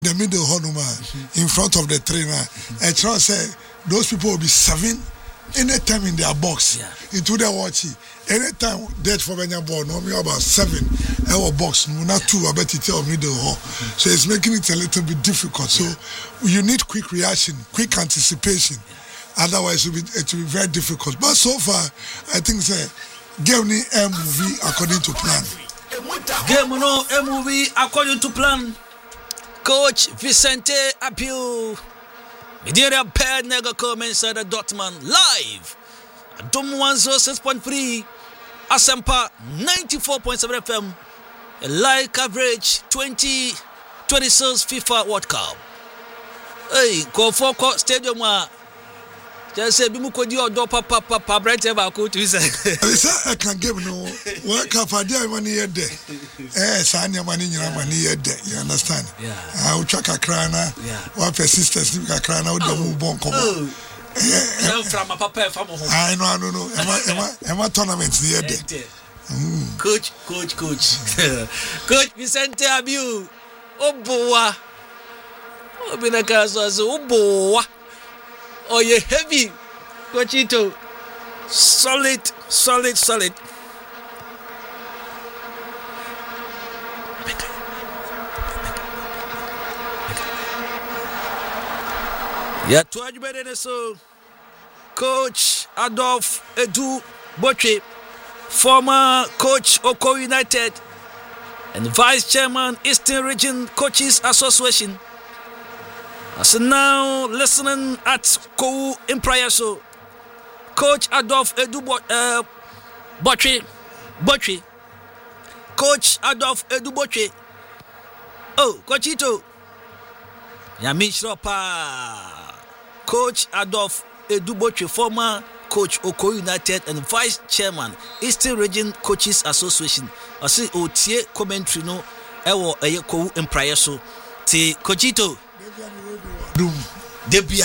the middle honuma in front of the trainer. And Charles said those people will be 7 anytime in their box into their watch. Anytime dead for Benya ball, normally about 7 our box, not 2, I bet it tell middle. So it's making it a little bit difficult. So you need quick reaction, quick anticipation. Otherwise it will be very difficult. But so far, I think game ni movie according to plan. Game no movie according to plan. Coach Vicente Abiu, Media Pad Nega comments at Dortmund live. Dom 106.3, Asempa 94.7 FM, live coverage 2026 FIFA World Cup. Hey, go for stadium. Just say, Bimuko di odo papa bright ever go to say. I can give no work up a day money a day. Sanya money yede. You understand? Yeah. I check a crana. Yeah. What persistence you can crana with the move bon come. From a papa from home. I know. Emma tournament yede. Coach. Coach Vicente Abiu. Oboa. Obinaka so oboa. Oh, you heavy, Coachito. Solid. Yeah, 200 minutes. So, Coach Adolf Edu Boche, former coach Oko United and vice chairman Eastern Region Coaches Association. So now listening at Kou Imprayaso, Coach Adolf Edu Boche, Coach Adolf Edu Boche. Oh, Coachito, Yamishropa, Coach Adolf Edu Boche, former coach Oko United and vice chairman Eastern Region Coaches Association. I see Otie commentary no, Ewo Kou Imprayaso. Ti Coachito. Debia.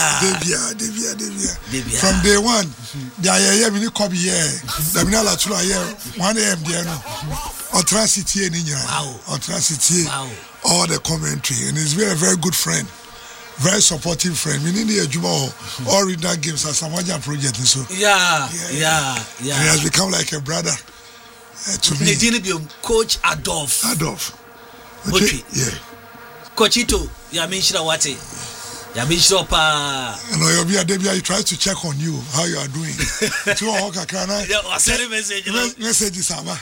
From day one, the IAM in the Kobe here, the Minala Tula here, 1 a.m. there no. Or Transity in India. Or Transity. All the commentary. And he's very, very good friend. Very supportive friend. We need the Juma or read that games as a Majan project. So yeah. He has become like a brother to me. Coach Adolf. Okay. Yeah. Coachito, Yamishra Wate. Yamishra Pa. And Debia, he tries to check on you, how you are doing. To all Kakana. Send a message. Message is Sama.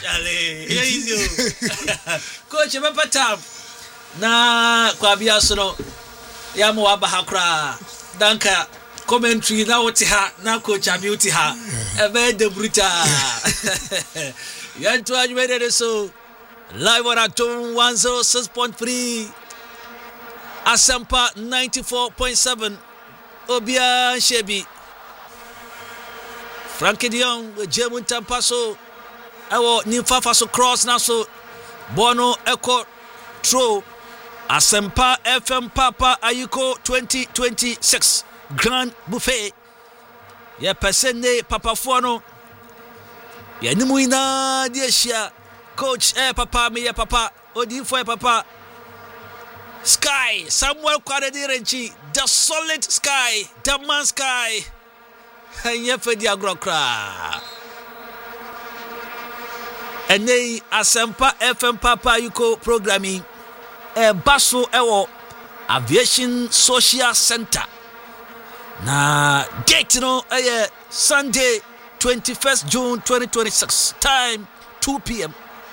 Coach, remember time. Na Kwabia Sono. Yamu Abahakra. Danka. Commentary na Otiha. Na Coach Abiutiha. Ebe de Bruta. Yan 200 minutes so. Live on Atom 106.3. Asempa 94.7. Obia Shebi. Frankie Dion, Jemun Tampaso. Ewo Nifafaso cross now so. Bono Echo Tro. Asempa FM Papa Ayuko 2026. Grand Buffet. Ye Pesene Papa Fuano. Ye Nimuina Dieshia. Coach Papa me Papa. Odi for Papa. Sky, Samuel Kwadedirenchi, the solid sky, the man sky. And Yefedi Agrokra. And they Asempa FM Papa Yuko programming a Basso Ewo Aviation Social Center. Na date no Sunday 21st June 2026. Time 2 p.m.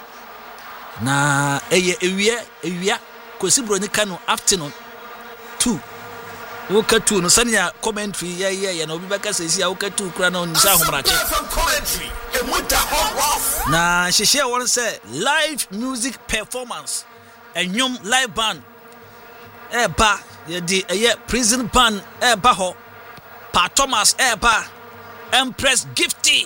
Na ewia Kosibro ni kanu afternoon 2. Woka 2 no sanya commentary ya na obi baka sesi ya woka 2 kura na onisa homrache. Na sheshia won say live music performance enyom live band ba the prison band ba ho Pa Thomas ba Empress Gifty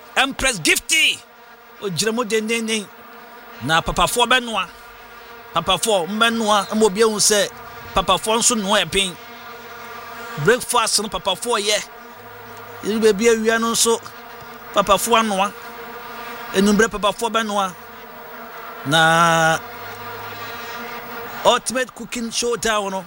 ojiramo denden na papa fo benwa Papa 4 mbenwa amobia hu se Papa 4 nso no epin breakfast no Papa 4 ye ibe bia wia no nso Papa 4 anoa enumbre Papa 4 benwa na ultimate cooking showdown no